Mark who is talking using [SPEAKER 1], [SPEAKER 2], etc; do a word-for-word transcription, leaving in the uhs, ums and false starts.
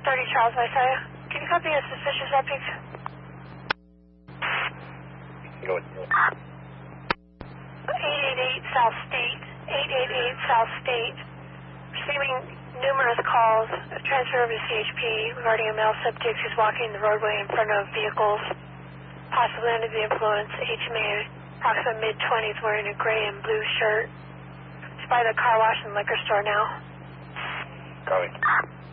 [SPEAKER 1] thirty Charles, Isaiah. Can you copy a suspicious object?
[SPEAKER 2] Go ahead.
[SPEAKER 1] eight eighty-eight South State. eight eighty-eight South State. Receiving numerous calls, a transfer over to C H P regarding a male subject who's walking the roadway in front of vehicles, possibly under the influence, age may approximate mid-twenties, wearing a gray and blue shirt. It's by the car wash and liquor store now.
[SPEAKER 2] Copy.